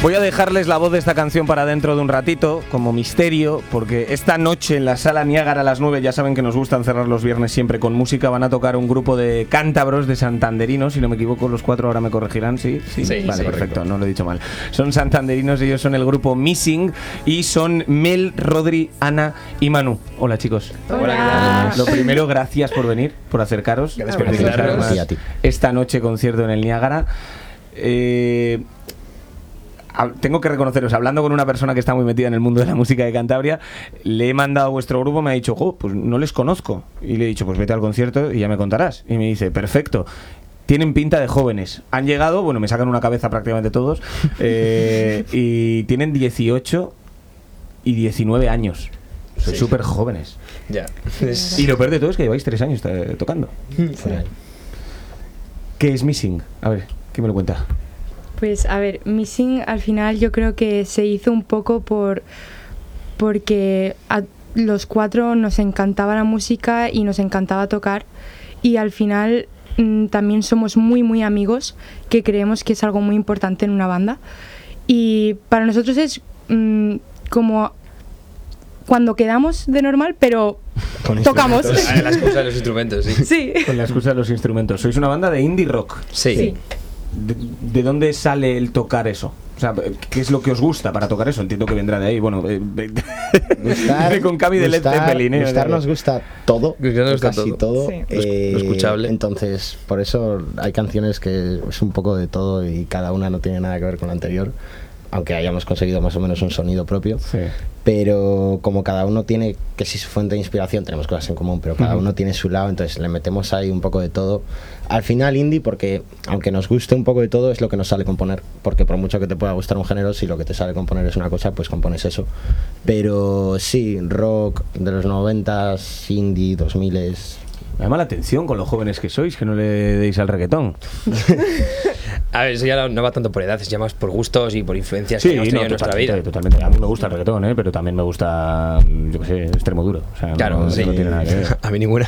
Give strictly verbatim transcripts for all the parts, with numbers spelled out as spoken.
Voy a dejarles la voz de esta canción para dentro de un ratito, como misterio, porque esta noche en la Sala Niágara a las nueve, ya saben que nos gustan cerrar los viernes siempre con música, van a tocar un grupo de cántabros, de santanderinos, si no me equivoco, los cuatro ahora me corregirán, ¿sí? Sí, sí vale, sí, perfecto, correcto. No lo he dicho mal. Son santanderinos, ellos son el grupo Missing y son Mel, Rodri, Ana y Manu. Hola, chicos. Hola. Lo primero, gracias por venir, por acercaros. Gracias por Gracias invitarnos. además, esta noche concierto en el Niágara. Eh... Tengo que reconoceros, hablando con una persona que está muy metida en el mundo de la música de Cantabria, le he mandado a vuestro grupo, me ha dicho, jo, pues no les conozco. Y le he dicho, pues vete al concierto y ya me contarás. Y me dice, perfecto. Tienen pinta de jóvenes. Han llegado, bueno, me sacan una cabeza prácticamente todos, eh, y tienen dieciocho y diecinueve años. Sois súper sí. jóvenes. Ya. Y lo peor de todo es que lleváis tres años eh, tocando. Sí. ¿Qué es Missing? A ver, ¿qué me lo cuenta? Pues a ver, Missing al final yo creo que se hizo un poco por porque a los cuatro nos encantaba la música y nos encantaba tocar, y al final mmm, también somos muy muy amigos, que creemos que es algo muy importante en una banda, y para nosotros es mmm, como cuando quedamos de normal, pero con tocamos. Ah, la excusa de los instrumentos, sí. Sí. Con la excusa de los instrumentos. Sois una banda de indie rock. Sí. Sí. ¿De, ¿De dónde sale el tocar eso? O sea, ¿qué es lo que os gusta para tocar eso? Entiendo que vendrá de ahí. Bueno, eh, gustar, de con Cami de Led Zeppelin. ¿eh? Gustar nos gusta todo, nos gusta casi todo. todo. Sí. Eh, lo escuchable. Entonces, por eso hay canciones que es un poco de todo y cada una no tiene nada que ver con la anterior, aunque hayamos conseguido más o menos un sonido propio. Sí. Pero como cada uno tiene, que si su fuente de inspiración, tenemos cosas en común, pero cada uh-huh. uno tiene su lado, entonces le metemos ahí un poco de todo. Al final indie, porque aunque nos guste un poco de todo, es lo que nos sale componer, porque por mucho que te pueda gustar un género, si lo que te sale componer es una cosa, pues compones eso. Pero sí, rock de los noventas, indie, dos miles... Me llama la atención con los jóvenes que sois, que no le deis al reggaetón. A ver, eso ya no va tanto por edad, es ya más por gustos y por influencias sí, que hemos tenido no, en nuestra vida. Totalmente, a mí me gusta el reggaetón, ¿eh? Pero también me gusta, yo qué sé, extremo duro. O sea, claro, no, sí. no tiene nada que ver. A mí ninguna.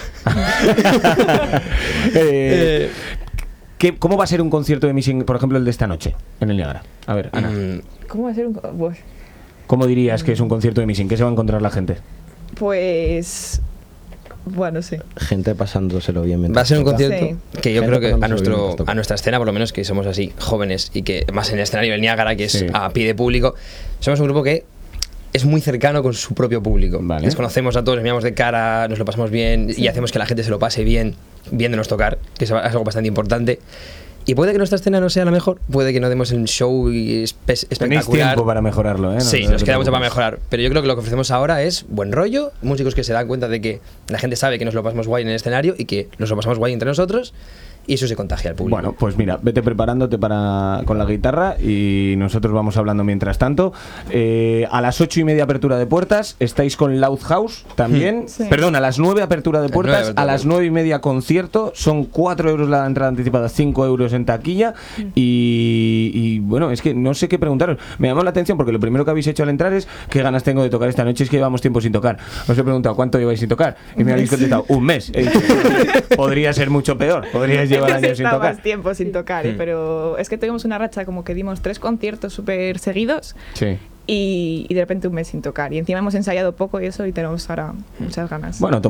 eh, ¿qué, ¿Cómo va a ser un concierto de Missing, por ejemplo, el de esta noche, en el Niágara? A ver, Ana. Mm. ¿Cómo va a ser un pues, ¿Cómo dirías que es un concierto de Missing? ¿Qué se va a encontrar la gente? Pues... Bueno, sí. Gente pasándoselo bien. Va a ser un concierto sí. que yo Gente creo que a, nuestro, bien, a nuestra escena, por lo menos, que somos así jóvenes y que más en el escenario del Niágara, que es sí. a pie de público, somos un grupo que es muy cercano con su propio público. Vale. Les conocemos a todos, les miramos de cara, nos lo pasamos bien sí. y hacemos que la gente se lo pase bien viéndonos tocar, que es algo bastante importante. Y puede que nuestra escena no sea la mejor, puede que no demos un show espe- espectacular. Tenéis tiempo para mejorarlo, ¿eh? No, sí, no, nos no queda mucho para mejorar. Pero yo creo que lo que ofrecemos ahora es buen rollo, músicos que se dan cuenta de que la gente sabe que nos lo pasamos guay en el escenario y que nos lo pasamos guay entre nosotros, y eso se contagia al público. Bueno, pues mira, vete preparándote para con la guitarra y nosotros vamos hablando mientras tanto. Eh, a las ocho y media apertura de puertas, estáis con Loud House también. Sí. Perdón, a las nueve apertura de puertas, nueve, a las nueve y media concierto. Son cuatro euros la entrada anticipada, cinco euros en taquilla. Y, y bueno, es que no sé qué preguntaros. Me llamó la atención porque lo primero que habéis hecho al entrar es qué ganas tengo de tocar esta noche. Es que llevamos tiempo sin tocar. Os he preguntado cuánto lleváis sin tocar y me habéis contestado un mes. He dicho, podría ser mucho peor. Podríais llevar años sin tocar. Más tiempo sin tocar, sí. Pero es que tuvimos una racha como que dimos tres conciertos súper seguidos. Sí. Y, y de repente un mes sin tocar. Y encima hemos ensayado poco y eso, y tenemos ahora muchas ganas. Bueno,